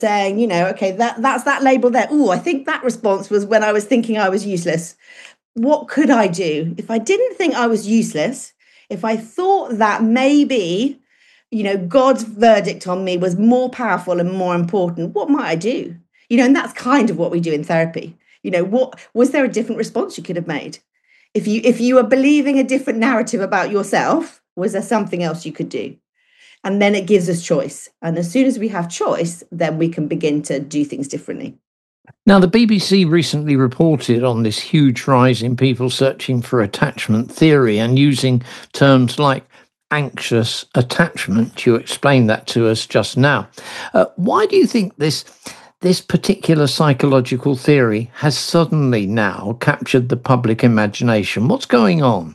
saying, okay, that's that label there. Oh, I think that response was when I was thinking I was useless. What could I do if I didn't think I was useless? If I thought that maybe, God's verdict on me was more powerful and more important, what might I do? And that's kind of what we do in therapy. What was there a different response you could have made? If you were believing a different narrative about yourself, was there something else you could do? And then it gives us choice. And as soon as we have choice, then we can begin to do things differently. Now, the BBC recently reported on this huge rise in people searching for attachment theory and using terms like anxious attachment. You explained that to us just now. Why do you think this particular psychological theory has suddenly now captured the public imagination? What's going on?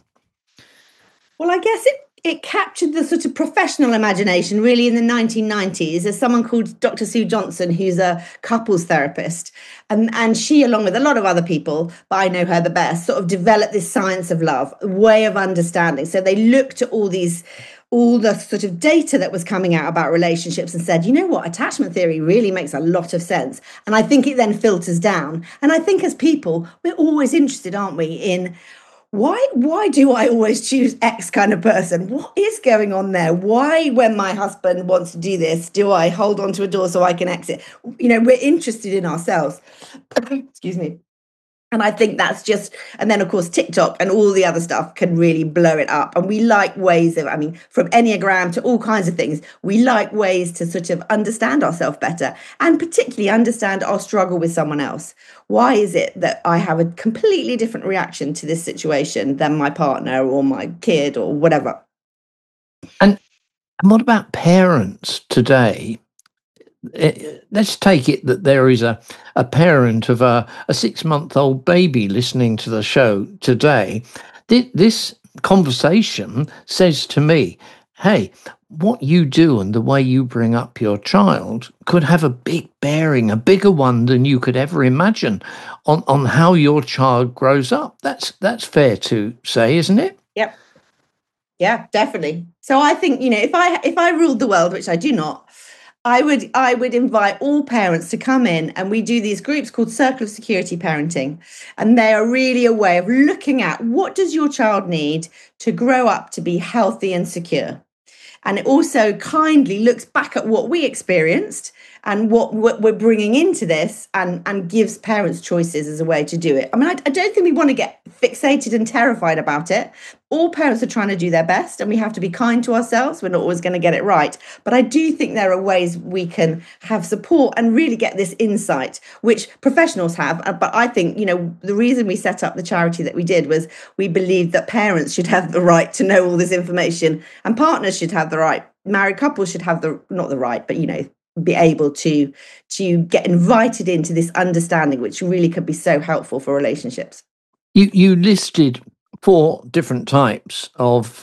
Well, I guess it captured the sort of professional imagination really in the 1990s. There's someone called Dr. Sue Johnson, who's a couples therapist. And she, along with a lot of other people, but I know her the best, sort of developed this science of love, way of understanding. So they looked at all the sort of data that was coming out about relationships and said, you know what, attachment theory really makes a lot of sense. And I think it then filters down. And I think as people, we're always interested, aren't we, in why do I always choose X kind of person? What is going on there? Why, when my husband wants to do this, do I hold on to a door so I can exit? We're interested in ourselves. Excuse me. And I think that's just, and then of course, TikTok and all the other stuff can really blow it up. And we like ways of, from Enneagram to all kinds of things, we like ways to sort of understand ourselves better and particularly understand our struggle with someone else. Why is it that I have a completely different reaction to this situation than my partner or my kid or whatever? And what about parents today? Let's take it that there is a parent of a 6-month-old baby listening to the show today. This conversation says to me, hey, what you do and the way you bring up your child could have a big bearing, a bigger one than you could ever imagine on how your child grows up. That's fair to say, isn't it? Yep. Yeah, definitely. So I think, if I ruled the world, which I do not, I would invite all parents to come in, and we do these groups called Circle of Security Parenting. And they are really a way of looking at what does your child need to grow up to be healthy and secure. And it also kindly looks back at what we experienced and what we're bringing into this and gives parents choices as a way to do it. I don't think we want to get fixated and terrified about it. All parents are trying to do their best and we have to be kind to ourselves. We're not always going to get it right. But I do think there are ways we can have support and really get this insight, which professionals have. But I think, the reason we set up the charity that we did was we believed that parents should have the right to know all this information and partners should have the right. Married couples should have not the right, but, be able to get invited into this understanding, which really could be so helpful for relationships. You listed 4 different types of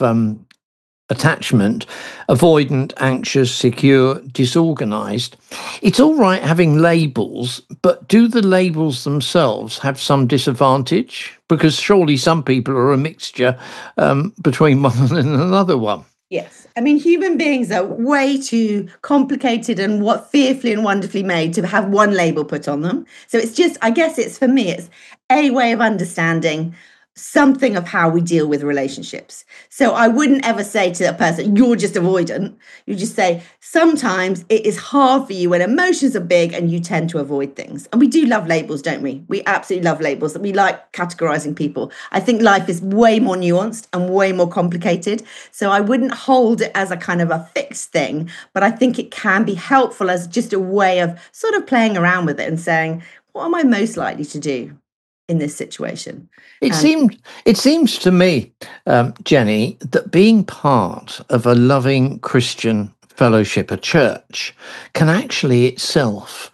attachment: avoidant, anxious, secure, disorganized. It's all right having labels, but do the labels themselves have some disadvantage? Because surely some people are a mixture between one and another one. Yes. Human beings are way too complicated and fearfully and wonderfully made to have one label put on them. So it's just, I guess for me, it's a way of understanding something of how we deal with relationships. So I wouldn't ever say to that person, you're just avoidant. You just say, sometimes it is hard for you when emotions are big and you tend to avoid things. And we do love labels, don't we? We absolutely love labels. We like categorizing people. I think life is way more nuanced and way more complicated. So I wouldn't hold it as a kind of a fixed thing, but I think it can be helpful as just a way of sort of playing around with it and saying, what am I most likely to do in this situation? It seems to me, Jenny, that being part of a loving Christian fellowship, a church, can actually itself,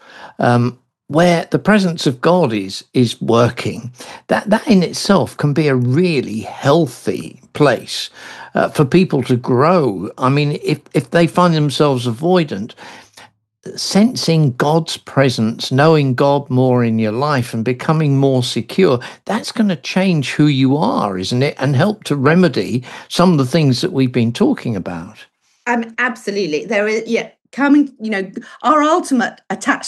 where the presence of God is working, that in itself can be a really healthy place for people to grow. If they find themselves avoidant, sensing God's presence, knowing God more in your life and becoming more secure, that's going to change who you are, isn't it? And help to remedy some of the things that we've been talking about. Absolutely. There is, coming, you know, our ultimate attachment